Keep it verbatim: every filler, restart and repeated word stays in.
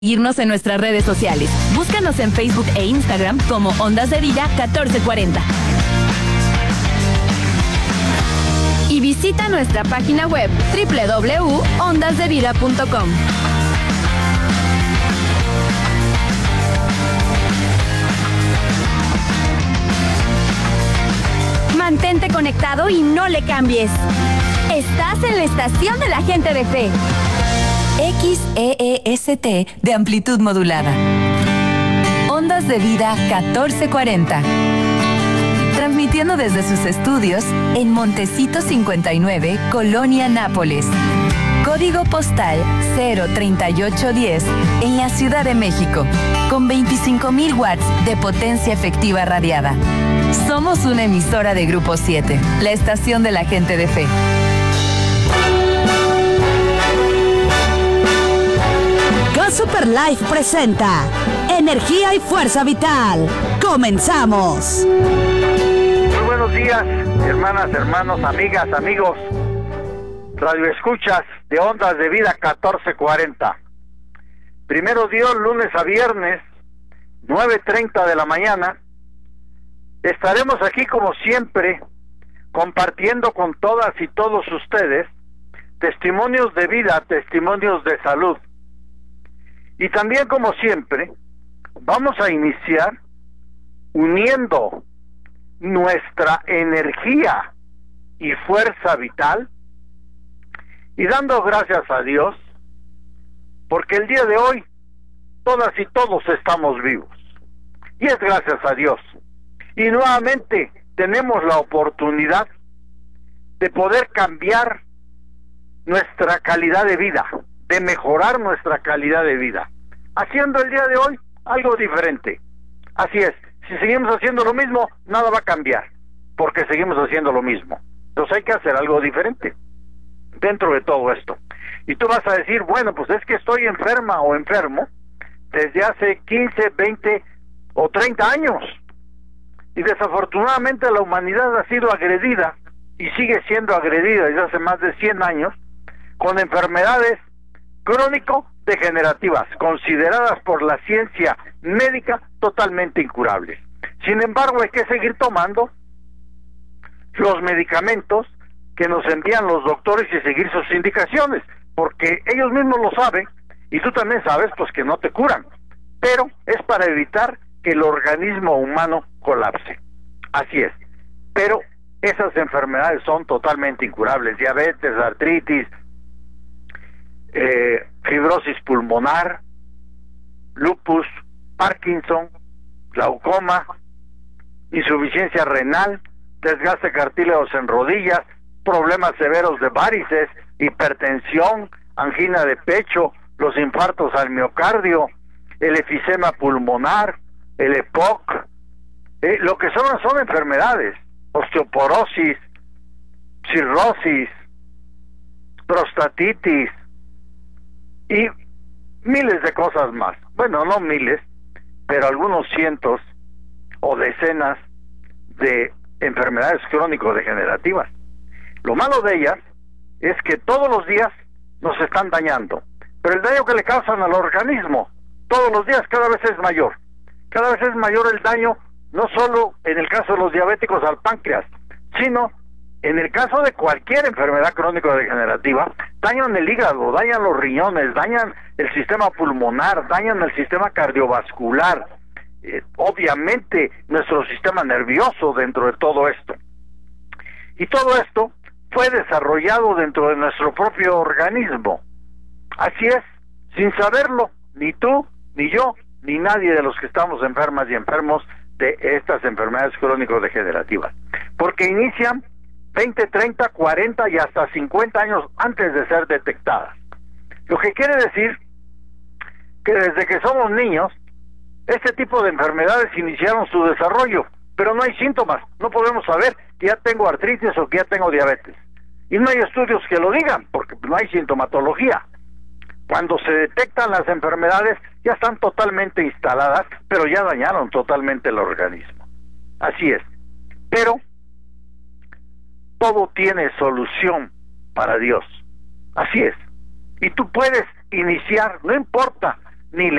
Seguirnos en nuestras redes sociales. Búscanos en Facebook e Instagram como Ondas de Vida catorce cuarenta. Y visita nuestra página web doble u doble u doble u punto ondas de vida punto com. Mantente conectado y no le cambies. Estás en la estación de la gente de fe. X E E S T de amplitud modulada. Ondas de Vida catorce cuarenta. Transmitiendo desde sus estudios en Montecito cincuenta y nueve, Colonia Nápoles. Código postal cero treinta y ocho diez en la Ciudad de México, con veinticinco mil watts de potencia efectiva radiada. Somos una emisora de Grupo siete, la estación de la gente de fe. Go Super Life presenta Energía y Fuerza Vital. ¡Comenzamos! Muy buenos días, hermanas, hermanos, amigas, amigos, radioescuchas de Ondas de Vida catorce cuarenta. Primero Dios, lunes a viernes, nueve treinta de la mañana. Estaremos aquí como siempre, compartiendo con todas y todos ustedes testimonios de vida, testimonios de salud. Y también, como siempre, vamos a iniciar uniendo nuestra energía y fuerza vital y dando gracias a Dios, porque el día de hoy todas y todos estamos vivos. Y es gracias a Dios. Y nuevamente tenemos la oportunidad de poder cambiar nuestra calidad de vida, de mejorar nuestra calidad de vida, haciendo el día de hoy algo diferente. Así es, si seguimos haciendo lo mismo, nada va a cambiar, porque seguimos haciendo lo mismo. Entonces hay que hacer algo diferente dentro de todo esto. Y tú vas a decir, bueno, pues es que estoy enferma o enfermo desde hace quince, veinte o treinta años. Y desafortunadamente la humanidad ha sido agredida y sigue siendo agredida desde hace más de cien años con enfermedades crónico-degenerativas, consideradas por la ciencia médica totalmente incurables. Sin embargo, hay que seguir tomando los medicamentos que nos envían los doctores y seguir sus indicaciones, porque ellos mismos lo saben, y tú también sabes, pues que no te curan, pero es para evitar que el organismo humano colapse. Así es, pero esas enfermedades son totalmente incurables: diabetes, artritis, eh, fibrosis pulmonar, lupus, Parkinson, glaucoma, insuficiencia renal, desgaste de cartílagos en rodillas, problemas severos de varices, hipertensión, angina de pecho, los infartos al miocardio, el efisema pulmonar, el E P O C, eh, lo que son son enfermedades: osteoporosis, cirrosis, prostatitis y miles de cosas más. Bueno, no miles, pero algunos cientos o decenas de enfermedades crónico-degenerativas. Lo malo de ellas es que todos los días nos están dañando, pero el daño que le causan al organismo todos los días cada vez es mayor. Cada vez es mayor el daño, no solo en el caso de los diabéticos al páncreas, sino en el caso de cualquier enfermedad crónico-degenerativa. Dañan el hígado, dañan los riñones, dañan el sistema pulmonar, dañan el sistema cardiovascular, eh, obviamente nuestro sistema nervioso dentro de todo esto. Y todo esto fue desarrollado dentro de nuestro propio organismo. Así es, sin saberlo, ni tú, ni yo, ni nadie de los que estamos enfermas y enfermos de estas enfermedades crónico-degenerativas, porque inician veinte, treinta, cuarenta y hasta cincuenta años antes de ser detectadas. Lo que quiere decir que desde que somos niños, este tipo de enfermedades iniciaron su desarrollo, pero no hay síntomas. No podemos saber que ya tengo artritis o que ya tengo diabetes, y no hay estudios que lo digan, porque no hay sintomatología. Cuando se detectan las enfermedades, ya están totalmente instaladas, pero ya dañaron totalmente el organismo. Así es. Pero todo tiene solución para Dios. Así es. Y tú puedes iniciar, no importa ni